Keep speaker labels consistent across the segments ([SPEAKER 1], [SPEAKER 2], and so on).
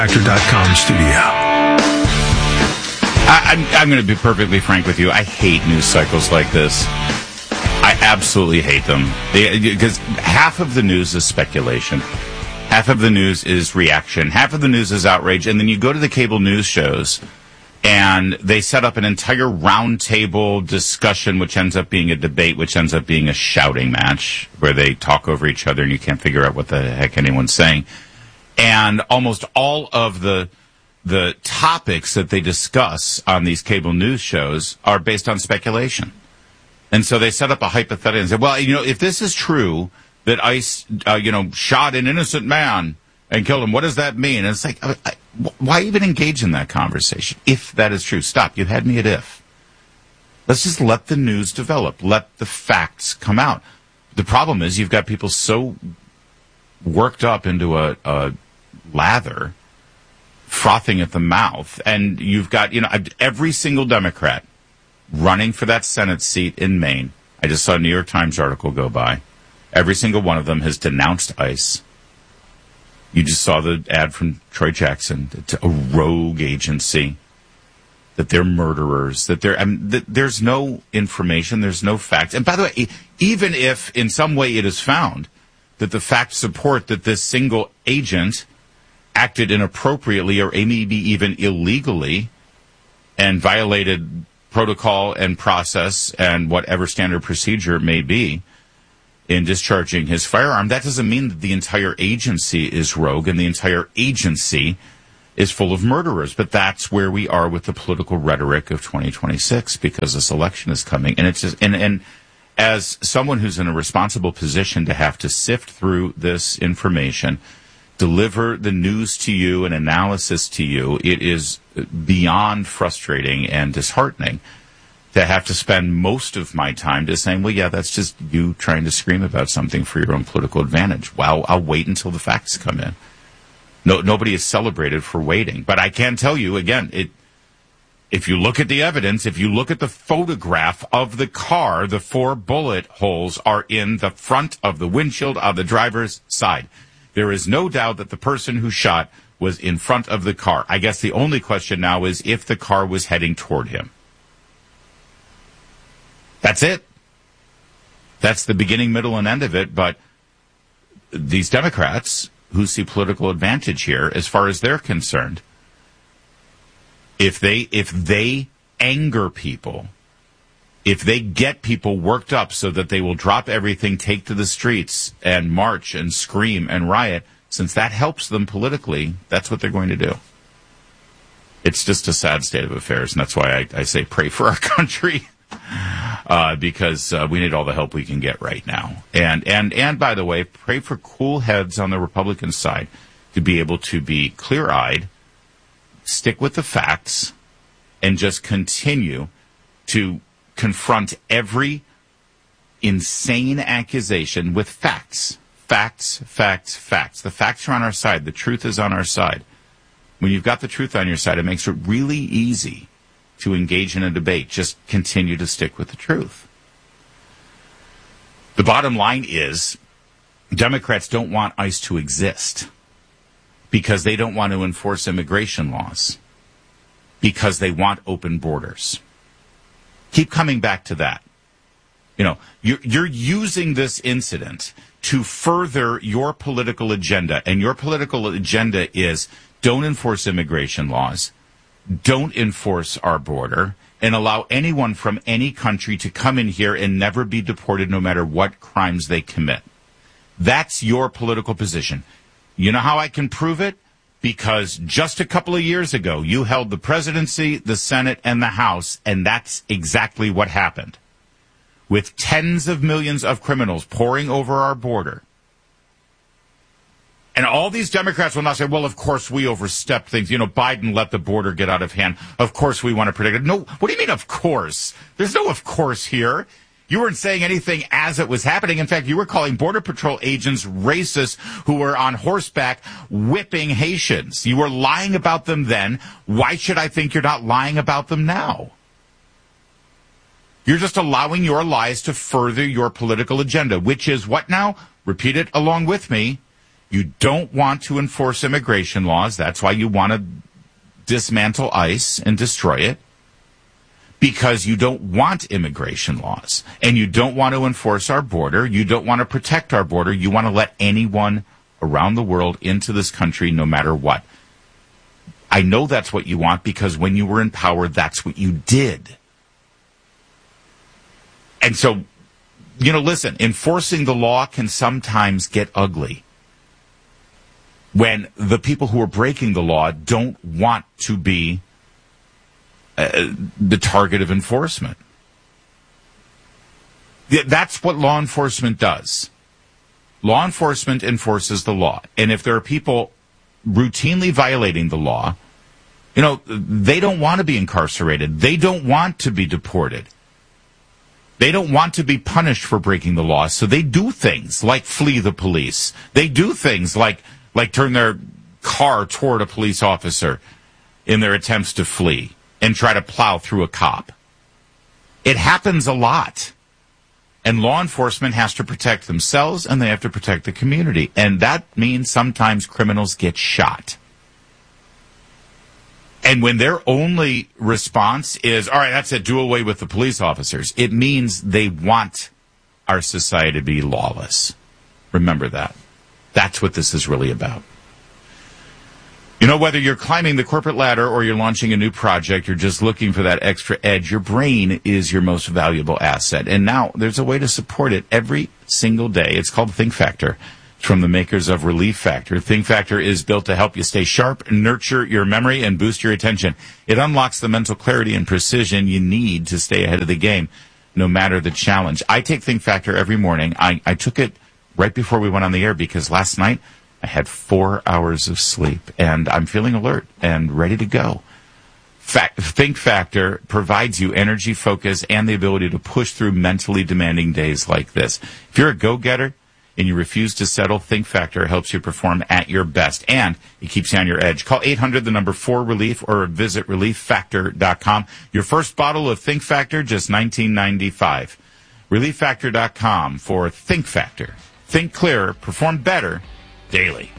[SPEAKER 1] Factor.com studio.
[SPEAKER 2] I'm going to be perfectly frank with you. I hate news cycles like this. I absolutely hate them. Because half of the news is speculation. Half of the news is reaction. Half of the news is outrage. And then you go to the cable news shows, and they set up an entire roundtable discussion, which ends up being a debate, which ends up being a shouting match, where they talk over each other and you can't figure out what the heck anyone's saying. And almost all of the topics that they discuss on these cable news shows are based on speculation. And so they set up a hypothetical and said, well, if this is true, that ICE, shot an innocent man and killed him, what does that mean? And it's like, why even engage in that conversation? If that is true, stop. You had me at if. Let's just let the news develop. Let the facts come out. The problem is you've got people so worked up into a lather, frothing at the mouth, and you've got, every single Democrat running for that Senate seat in Maine. I just saw a New York Times article go by. Every single one of them has denounced ICE. You just saw the ad from Troy Jackson. It's a rogue agency, that they're murderers, that there's no information, there's no facts. And by the way, even if in some way it is found that the facts support that this single agent acted inappropriately or maybe even illegally and violated protocol and process and whatever standard procedure it may be in discharging his firearm, that doesn't mean that the entire agency is rogue and the entire agency is full of murderers. But that's where we are with the political rhetoric of 2026, because this election is coming. And it's just, and as someone who's in a responsible position to have to sift through this information, deliver the news to you and analysis to you, it is beyond frustrating and disheartening to have to spend most of my time just saying, well, yeah, that's just you trying to scream about something for your own political advantage. Well, I'll wait until the facts come in. Nobody is celebrated for waiting. But I can tell you, again, if you look at the evidence, if you look at the photograph of the car, the 4 bullet holes are in the front of the windshield of the driver's side. There is no doubt that the person who shot was in front of the car. I guess the only question now is if the car was heading toward him. That's it. That's the beginning, middle, and end of it. But these Democrats who see political advantage here, as far as they're concerned, if they anger people, if they get people worked up so that they will drop everything, take to the streets, and march and scream and riot, since that helps them politically, that's what they're going to do. It's just a sad state of affairs, and that's why I say pray for our country, because we need all the help we can get right now. And by the way, pray for cool heads on the Republican side to be able to be clear-eyed, stick with the facts, and just continue to confront every insane accusation with facts. Facts, facts, facts. The facts are on our side. The truth is on our side. When you've got the truth on your side, it makes it really easy to engage in a debate. Just continue to stick with the truth. The bottom line is Democrats don't want ICE to exist because they don't want to enforce immigration laws, because they want open borders. Keep coming back to that. You're using this incident to further your political agenda, and your political agenda is don't enforce immigration laws, don't enforce our border, and allow anyone from any country to come in here and never be deported no matter what crimes they commit. That's your political position. You know how I can prove it? Because just a couple of years ago, you held the presidency, the Senate, and the House, and that's exactly what happened. With tens of millions of criminals pouring over our border. And all these Democrats will now say, well, of course we overstepped things. Biden let the border get out of hand. Of course we want to protect it. No, what do you mean, of course? There's no of course here. You weren't saying anything as it was happening. In fact, you were calling Border Patrol agents racist who were on horseback whipping Haitians. You were lying about them then. Why should I think you're not lying about them now? You're just allowing your lies to further your political agenda, which is what now? Repeat it along with me. You don't want to enforce immigration laws. That's why you want to dismantle ICE and destroy it. Because you don't want immigration laws. And you don't want to enforce our border. You don't want to protect our border. You want to let anyone around the world into this country no matter what. I know that's what you want because when you were in power, that's what you did. And so, listen, enforcing the law can sometimes get ugly when the people who are breaking the law don't want to be the target of enforcement. That's what law enforcement does. Law enforcement enforces the law. And if there are people routinely violating the law, they don't want to be incarcerated. They don't want to be deported. They don't want to be punished for breaking the law. So they do things like flee the police. They do things like turn their car toward a police officer in their attempts to flee and try to plow through a cop. It happens a lot. And law enforcement has to protect themselves and they have to protect the community. And that means sometimes criminals get shot. And when their only response is, all right, that's it, do away with the police officers, it means they want our society to be lawless. Remember that. That's what this is really about. Whether you're climbing the corporate ladder or you're launching a new project, you're just looking for that extra edge, your brain is your most valuable asset. And now there's a way to support it every single day. It's called Think Factor. It's from the makers of Relief Factor. Think Factor is built to help you stay sharp, nurture your memory, and boost your attention. It unlocks the mental clarity and precision you need to stay ahead of the game, no matter the challenge. I take Think Factor every morning. I took it right before we went on the air because last night I had 4 hours of sleep, and I'm feeling alert and ready to go. Think Factor provides you energy, focus, and the ability to push through mentally demanding days like this. If you're a go-getter and you refuse to settle, Think Factor helps you perform at your best, and it keeps you on your edge. Call 800-4RELIEF or visit ReliefFactor.com. Your first bottle of Think Factor, just $19.95. ReliefFactor.com for Think Factor. Think clearer, perform better daily.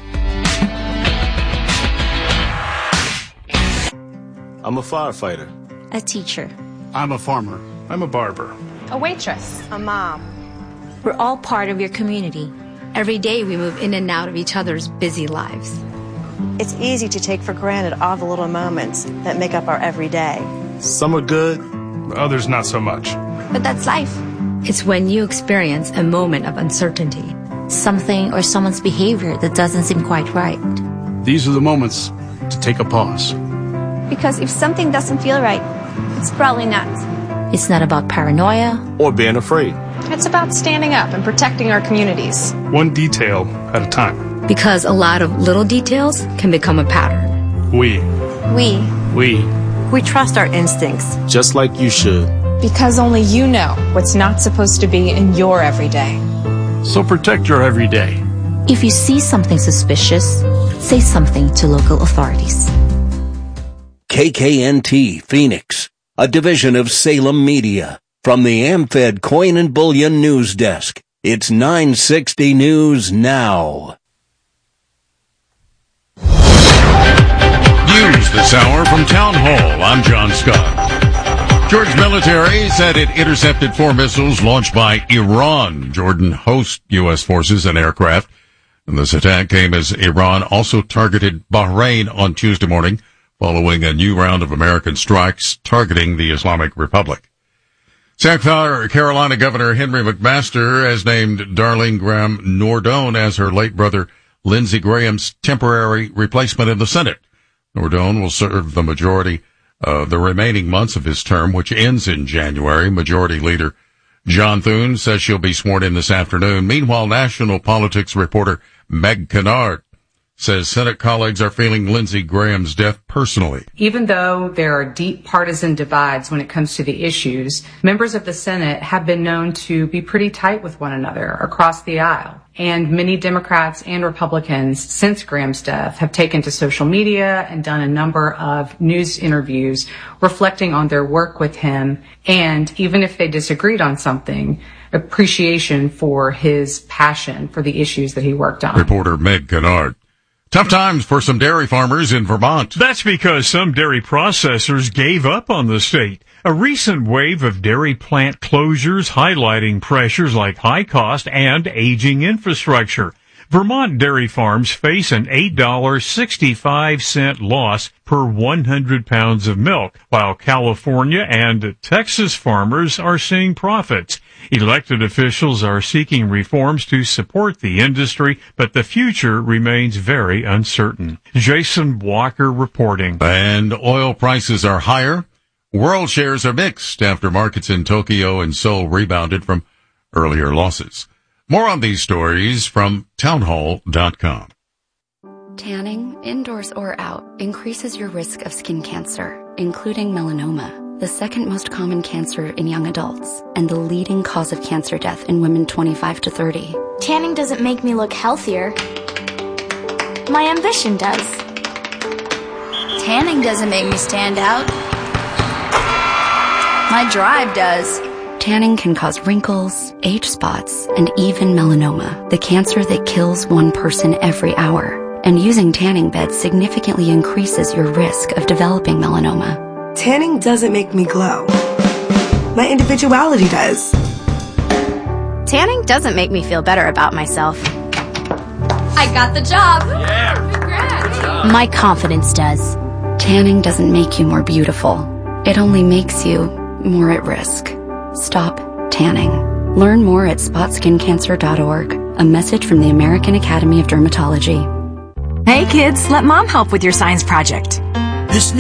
[SPEAKER 1] I'm a firefighter.
[SPEAKER 3] A teacher.
[SPEAKER 4] I'm a farmer. I'm a barber.
[SPEAKER 5] A waitress.
[SPEAKER 6] A mom.
[SPEAKER 3] We're all part of your community.
[SPEAKER 7] Every day we move in and out of each other's busy lives.
[SPEAKER 6] It's easy to take for granted all the little moments that make up our everyday.
[SPEAKER 1] Some are good,
[SPEAKER 4] others not so much.
[SPEAKER 7] But that's life. It's when you experience a moment of uncertainty.
[SPEAKER 3] Something or someone's behavior that doesn't seem quite right.
[SPEAKER 4] These are the moments to take a pause.
[SPEAKER 8] Because if something doesn't feel right, it's probably not.
[SPEAKER 3] It's not about paranoia
[SPEAKER 1] or being afraid.
[SPEAKER 5] It's about standing up and protecting our communities.
[SPEAKER 4] One detail at a time.
[SPEAKER 7] Because a lot of little details can become a pattern.
[SPEAKER 4] We
[SPEAKER 6] trust our instincts.
[SPEAKER 1] Just like you should.
[SPEAKER 5] Because only you know what's not supposed to be in your everyday.
[SPEAKER 4] So protect your everyday.
[SPEAKER 3] If you see something suspicious, say something to local authorities.
[SPEAKER 9] KKNT Phoenix, a division of Salem Media. From the AmFed Coin and Bullion News Desk, it's 960 News Now.
[SPEAKER 10] News this hour from Town Hall. I'm John Scott. Jordan's military said it intercepted 4 missiles launched by Iran. Jordan hosts U.S. forces and aircraft. And this attack came as Iran also targeted Bahrain on Tuesday morning, following a new round of American strikes targeting the Islamic Republic. South Carolina Governor Henry McMaster has named Darlene Graham Nordone as her late brother Lindsey Graham's temporary replacement in the Senate. Nordone will serve the remaining months of his term, which ends in January. Majority Leader John Thune says she'll be sworn in this afternoon. Meanwhile, national politics reporter Meg Kennard says Senate colleagues are feeling Lindsey Graham's death personally.
[SPEAKER 11] Even though there are deep partisan divides when it comes to the issues, members of the Senate have been known to be pretty tight with one another across the aisle. And many Democrats and Republicans since Graham's death have taken to social media and done a number of news interviews reflecting on their work with him. And even if they disagreed on something, appreciation for his passion for the issues that he worked on.
[SPEAKER 10] Reporter Meg Kennard. Tough times for some dairy farmers in Vermont.
[SPEAKER 12] That's because some dairy processors gave up on the state. A recent wave of dairy plant closures highlighting pressures like high cost and aging infrastructure. Vermont dairy farms face an $8.65 loss per 100 pounds of milk, while California and Texas farmers are seeing profits. Elected officials are seeking reforms to support the industry, but the future remains very uncertain. Jason Walker reporting.
[SPEAKER 10] And oil prices are higher. World shares are mixed after markets in Tokyo and Seoul rebounded from earlier losses. More on these stories from townhall.com.
[SPEAKER 13] Tanning, indoors or out, increases your risk of skin cancer, including melanoma, the second most common cancer in young adults, and the leading cause of cancer death in women 25 to 30.
[SPEAKER 14] Tanning doesn't make me look healthier. My ambition does.
[SPEAKER 15] Tanning doesn't make me stand out. My drive does.
[SPEAKER 13] Tanning can cause wrinkles, age spots, and even melanoma, the cancer that kills one person every hour. And using tanning beds significantly increases your risk of developing melanoma.
[SPEAKER 16] Tanning doesn't make me glow. My individuality does.
[SPEAKER 17] Tanning doesn't make me feel better about myself.
[SPEAKER 15] I got the job.
[SPEAKER 14] Yeah. Congrats.
[SPEAKER 17] My confidence does.
[SPEAKER 13] Tanning doesn't make you more beautiful. It only makes you more at risk. Stop tanning. Learn more at spotskincancer.org. A message from the American Academy of Dermatology.
[SPEAKER 18] Hey kids, let mom help with your science project.
[SPEAKER 9] This